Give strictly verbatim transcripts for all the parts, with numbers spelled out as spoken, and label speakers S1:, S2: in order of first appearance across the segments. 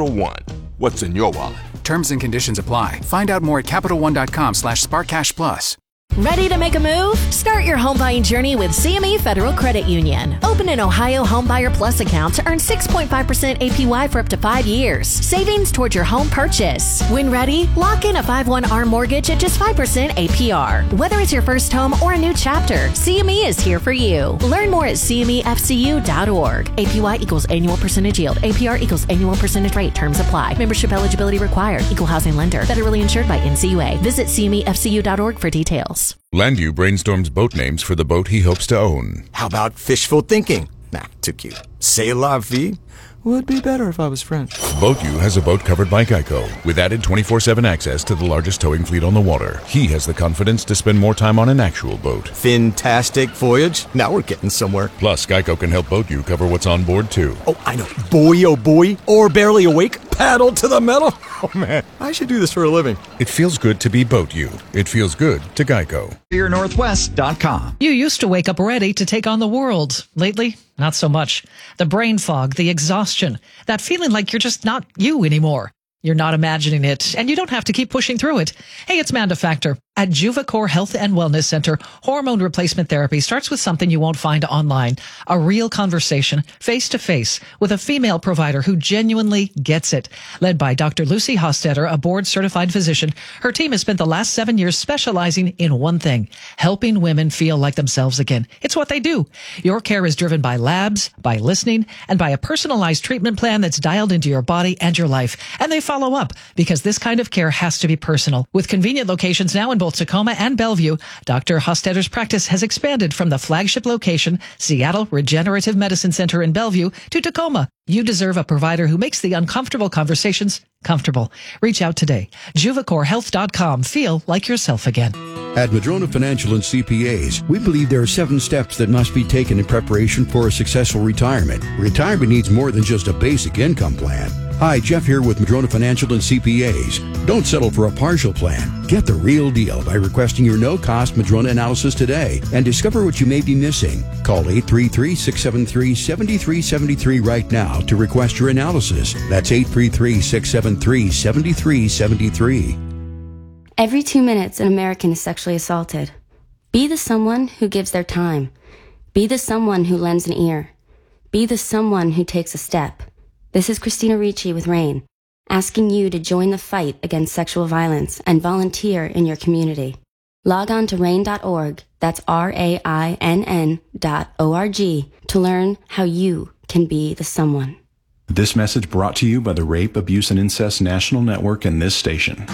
S1: Capital One. What's in your wallet?
S2: Terms and conditions apply. Find out more at CapitalOne.com slash SparkCash Plus.
S3: Ready to make a move? Start your home buying journey with C M E Federal Credit Union. Open an Ohio Homebuyer Plus account to earn six point five percent A P Y for up to five years. Savings towards your home purchase. When ready, lock in a five one A R M mortgage at just five percent A P R. Whether it's your first home or a new chapter, C M E is here for you. Learn more at C M E F C U dot org. A P Y equals annual percentage yield. A P R equals annual percentage rate. Terms apply. Membership eligibility required. Equal housing lender. Federally insured by N C U A. Visit C M E F C U dot org for details.
S4: Landu brainstorms boat names for the boat he hopes to own.
S5: How about fishful thinking? Nah, too cute. C'est la vie would be better if I was French.
S4: BoatU has a boat covered by Geico with added twenty-four seven access to the largest towing fleet on the water. He has the confidence to spend more time on an actual boat.
S5: Fantastic voyage. Now we're getting somewhere.
S4: Plus, Geico can help BoatU cover what's on board, too.
S5: Oh, I know. Boy, oh boy. Or barely awake. Paddle to the metal. Oh, man. I should do this for a living.
S4: It feels good to be BoatU. It feels good to Geico.
S6: Your Northwest dot com.
S7: You used to wake up ready to take on the world. Lately, not so much. The brain fog, the exhaustion, that feeling like you're just not you anymore. You're not imagining it, and you don't have to keep pushing through it. Hey, it's Manda Factor. At Juvacor Health and Wellness Center, hormone replacement therapy starts with something you won't find online. A real conversation, face-to-face, with a female provider who genuinely gets it. Led by Doctor Lucy Hostetter, a board-certified physician, her team has spent the last seven years specializing in one thing, helping women feel like themselves again. It's what they do. Your care is driven by labs, by listening, and by a personalized treatment plan that's dialed into your body and your life. And they follow up, because this kind of care has to be personal. With convenient locations now in both Tacoma and Bellevue, Doctor Hostetter's practice has expanded from the flagship location, Seattle Regenerative Medicine Center in Bellevue, to Tacoma. You deserve a provider who makes the uncomfortable conversations comfortable. Reach out today. Juvacor Health dot com. Feel like yourself again.
S8: At Madrona Financial and C P As, we believe there are seven steps that must be taken in preparation for a successful retirement. Retirement needs more than just a basic income plan. Hi, Jeff here with Madrona Financial and C P As. Don't settle for a partial plan. Get the real deal by requesting your no-cost Madrona analysis today and discover what you may be missing. Call eight three three, six seven three, seven three seven three right now to request your analysis. That's eight three three, six seven three, seven three seven three.
S9: Every two minutes, an American is sexually assaulted. Be the someone who gives their time. Be the someone who lends an ear. Be the someone who takes a step. This is Christina Ricci with RAIN, asking you to join the fight against sexual violence and volunteer in your community. Log on to rain dot org, that's R A I N N dot O R G, to learn how you can be the someone.
S10: This message brought to you by the Rape, Abuse, and Incest National Network and this station.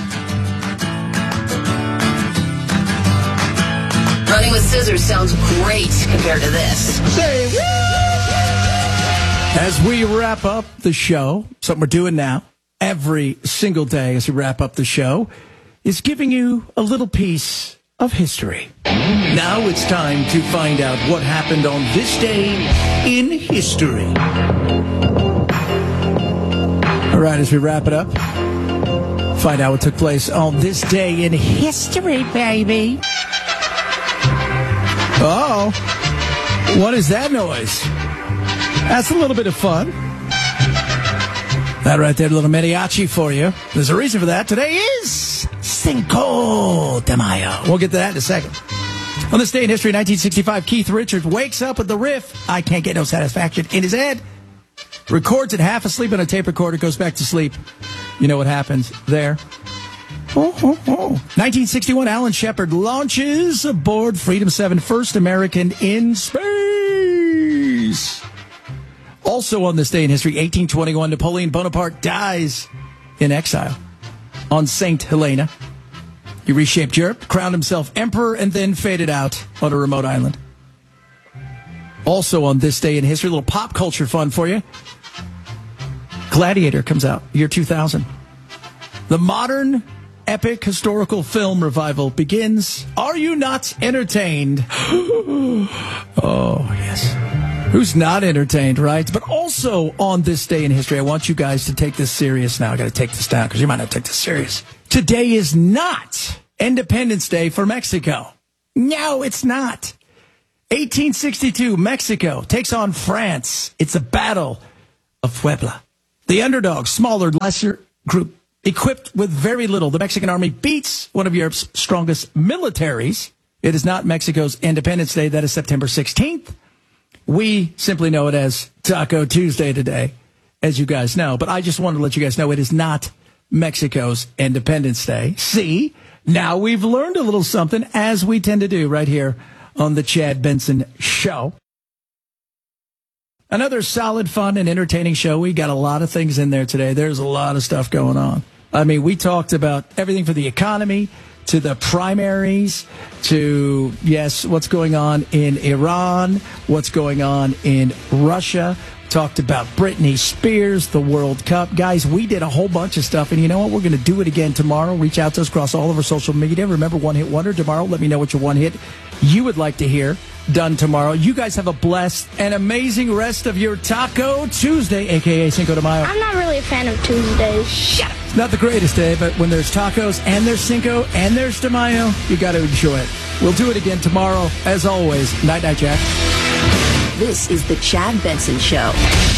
S11: Running with scissors sounds great compared to this.
S12: Say woo! As we wrap up the show, something we're doing now every single day as we wrap up the show is giving you a little piece of history. Now it's time to find out what happened on this day in history. All right, as we wrap it up, find out what took place on this day in history, baby. Uh-oh. What is that noise? That's a little bit of fun. That right there, a little mariachi for you. There's a reason for that. Today is Cinco de Mayo. We'll get to that in a second. On this day in history, nineteen sixty-five, Keith Richards wakes up with the riff, I Can't Get No Satisfaction, in his head. Records it half asleep on a tape recorder, goes back to sleep. You know what happens there. Oh, oh, oh. nineteen sixty-one, Alan Shepard launches aboard Freedom seven, first American in space. Also on this day in history, eighteen twenty-one, Napoleon Bonaparte dies in exile on Saint Helena. He reshaped Europe, crowned himself emperor, and then faded out on a remote island. Also on this day in history, a little pop culture fun for you. Gladiator comes out, year two thousand. The modern epic historical film revival begins. Are you not entertained? Oh, yes. Who's not entertained, right? But also on this day in history, I want you guys to take this serious now. I got to take this down because you might not take this serious. Today is not Independence Day for Mexico. No, it's not. eighteen sixty-two, Mexico takes on France. It's a battle of Puebla. The underdog, smaller, lesser group, equipped with very little. The Mexican army beats one of Europe's strongest militaries. It is not Mexico's Independence Day. That is September sixteenth. We simply know it as Taco Tuesday today, as you guys know. But I just wanted to let you guys know it is not Mexico's Independence Day. See, now we've learned a little something, as we tend to do right here on the Chad Benson Show. Another solid, fun, and entertaining show. We got a lot of things in there today. There's a lot of stuff going on. I mean, we talked about everything from the economy to the primaries to, yes, what's going on in Iran, what's going on in Russia. Talked about Britney Spears, the World Cup. Guys, we did a whole bunch of stuff, and you know what? We're going to do it again tomorrow. Reach out to us across all of our social media. Remember, One Hit Wonder tomorrow. Let me know what your one hit you would like to hear done tomorrow. You guys have a blessed and amazing rest of your Taco Tuesday, a k a. Cinco de Mayo.
S13: I'm not really a fan of Tuesdays. Shut up.
S12: It's not the greatest day, but when there's tacos and there's Cinco and there's de Mayo, you got to enjoy it. We'll do it again tomorrow. As always, night, night, Jack.
S11: This is the Chad Benson Show.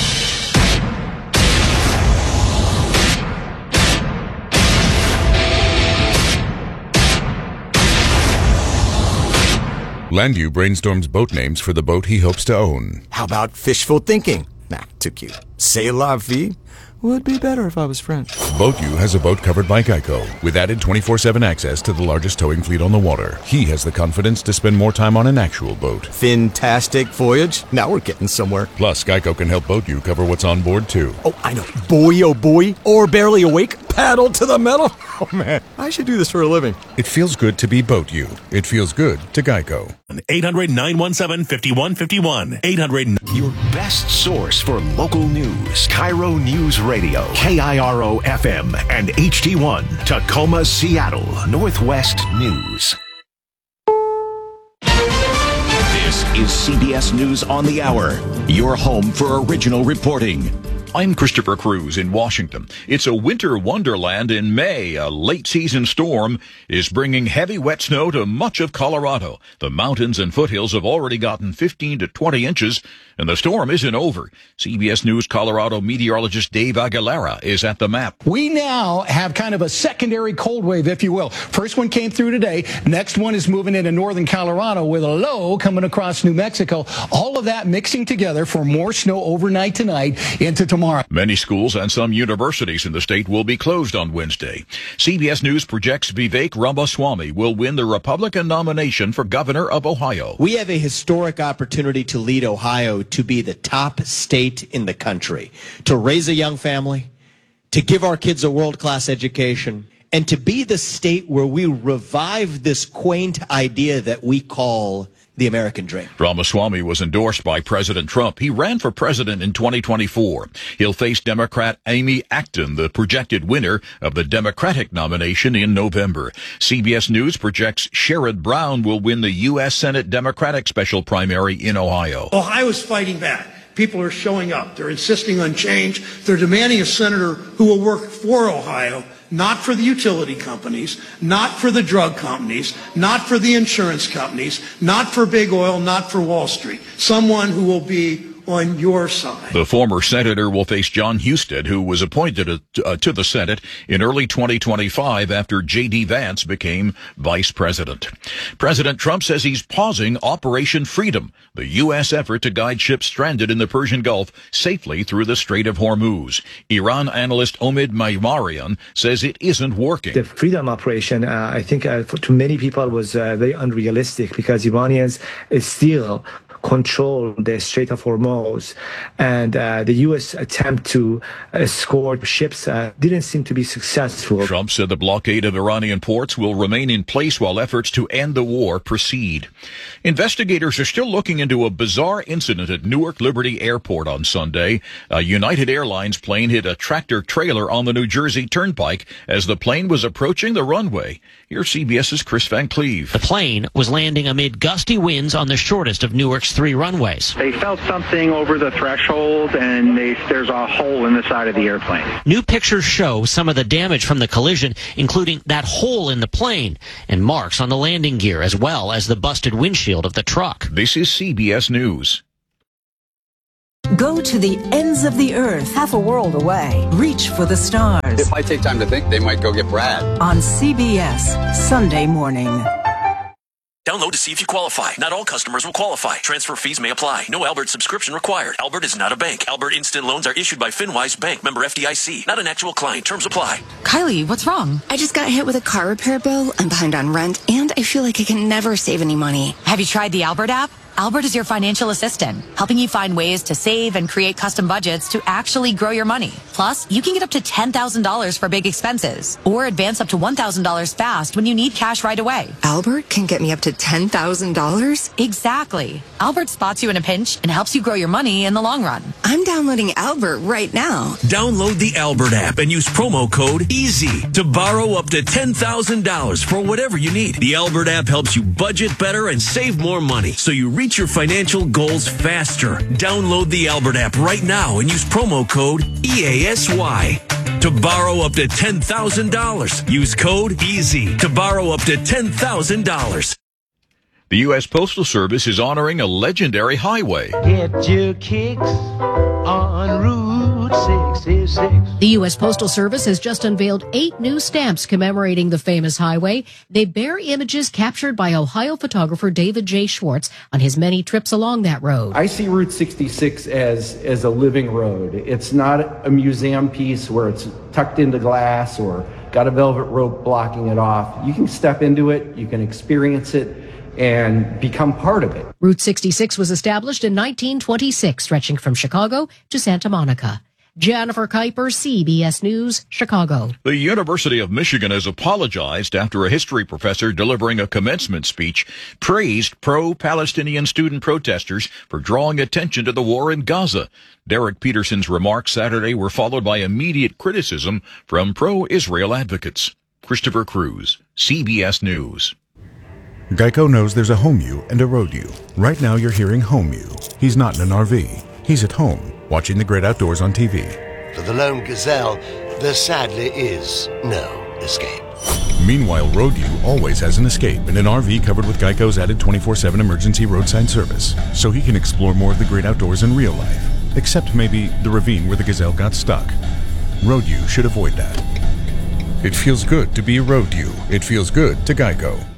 S4: Landu brainstorms boat names for the boat he hopes to own.
S5: How about fishful thinking? Nah, too cute. C'est la vie would be better if I was French.
S4: BoatU has a boat covered by Geico, with added twenty-four seven access to the largest towing fleet on the water. He has the confidence to spend more time on an actual boat.
S5: Fantastic voyage. Now we're getting somewhere.
S4: Plus, Geico can help BoatU cover what's on board, too.
S5: Oh, I know. Boy, oh boy, or barely awake, paddle to the metal. Oh, man, I should do this for a living.
S4: It feels good to be BoatU. It feels good to Geico.
S14: eight hundred nine one seven five one five one. eight hundred.
S15: Your best source for local news. Cairo News Radio. K I R O F M and H T one. Tacoma, Seattle. Northwest News.
S16: This is C B S News on the Hour. Your home for original reporting.
S17: I'm Christopher Cruz in Washington. It's a winter wonderland in May. A late-season storm is bringing heavy wet snow to much of Colorado. The mountains and foothills have already gotten fifteen to twenty inches, and the storm isn't over. C B S News Colorado meteorologist Dave Aguilera is at the map.
S18: We now have kind of a secondary cold wave, if you will. First one came through today. Next one is moving into northern Colorado with a low coming across New Mexico. All of that mixing together for more snow overnight tonight into tomorrow.
S17: Many schools and some universities in the state will be closed on Wednesday. C B S News projects Vivek Ramaswamy will win the Republican nomination for governor of Ohio.
S19: We have a historic opportunity to lead Ohio to be the top state in the country, to raise a young family, to give our kids a world-class education, and to be the state where we revive this quaint idea that we call the American dream.
S17: Ramaswamy was endorsed by President Trump. He ran for president in twenty twenty-four. He'll face Democrat Amy Acton, the projected winner of the Democratic nomination in November. C B S News projects Sherrod Brown will win the U S Senate Democratic special primary in Ohio.
S20: Ohio's fighting back. People are showing up. They're insisting on change. They're demanding a senator who will work for Ohio, not for the utility companies, not for the drug companies, not for the insurance companies, not for big oil, not for Wall Street. Someone who will be on your side.
S17: The former senator will face John Husted, who was appointed uh, to the Senate in early twenty twenty-five after J D Vance became vice president. President Trump says he's pausing Operation Freedom, the U S effort to guide ships stranded in the Persian Gulf safely through the Strait of Hormuz. Iran analyst Omid Maimarian says it isn't working.
S21: The Freedom Operation, uh, I think uh, for, to many people was uh, very unrealistic because Iranians still control the Strait of Hormuz, and uh, the U S attempt to escort ships uh, didn't seem to be successful.
S17: Trump said the blockade of Iranian ports will remain in place while efforts to end the war proceed. Investigators are still looking into a bizarre incident at Newark Liberty Airport on Sunday. A United Airlines plane hit a tractor trailer on the New Jersey Turnpike as the plane was approaching the runway. Here's CBS's Chris Van Cleve.
S22: The plane was landing amid gusty winds on the shortest of Newark's three runways.
S23: They felt something over the threshold, and they, there's a hole in the side of the airplane.
S22: New pictures show some of the damage from the collision, including that hole in the plane and marks on the landing gear, as well as the busted windshield of the truck.
S17: This is C B S News.
S1: Go to the ends of the earth, half a world away. Reach for the stars.
S2: If I take time to think, they might go get Brad.
S1: On C B S, Sunday morning.
S14: Download to see if you qualify. Not all customers will qualify. Transfer fees may apply. No Albert subscription required. Albert is not a bank. Albert Instant Loans are issued by FinWise Bank, member F D I C. Not an actual client. Terms apply.
S3: Kylie, what's wrong? I just got hit with a car repair bill. I'm behind on rent, and I feel like I can never save any money.
S24: Have you tried the Albert app? Albert is your financial assistant, helping you find ways to save and create custom budgets to actually grow your money. Plus, you can get up to ten thousand dollars for big expenses, or advance up to one thousand dollars fast when you need cash right away.
S3: Albert can get me up to ten thousand dollars?
S24: Exactly. Albert spots you in a pinch and helps you grow your money in the long run.
S3: I'm downloading Albert right now.
S14: Download the Albert app and use promo code EASY to borrow up to ten thousand dollars for whatever you need. The Albert app helps you budget better and save more money, so you reach your financial goals faster. Download the Albert app right now and use promo code E A S Y to borrow up to ten thousand dollars. Use code EASY to borrow up to ten thousand dollars.
S17: The U S Postal Service is honoring a legendary highway.
S25: Get your kicks on Route sixty-six.
S26: The U S Postal Service has just unveiled eight new stamps commemorating the famous highway. They bear images captured by Ohio photographer David J. Schwartz on his many trips along that road.
S27: I see Route sixty-six as, as a living road. It's not a museum piece where it's tucked into glass or got a velvet rope blocking it off. You can step into it, you can experience it, and become part of it.
S26: Route sixty-six was established in nineteen twenty-six, stretching from Chicago to Santa Monica. Jennifer Kuiper, C B S News, Chicago.
S17: The University of Michigan has apologized after a history professor delivering a commencement speech praised pro-Palestinian student protesters for drawing attention to the war in Gaza. Derek Peterson's remarks Saturday were followed by immediate criticism from pro-Israel advocates. Christopher Cruz, C B S News.
S4: Geico knows there's a home you and a road you. Right now you're hearing home you. He's not in an R V. He's at home, watching the great outdoors on T V.
S28: For the lone gazelle, there sadly is no escape.
S4: Meanwhile, road you always has an escape in an R V covered with Geico's added twenty-four seven emergency roadside service, so he can explore more of the great outdoors in real life. Except maybe the ravine where the gazelle got stuck. Road you should avoid that. It feels good to be road you. It feels good to Geico.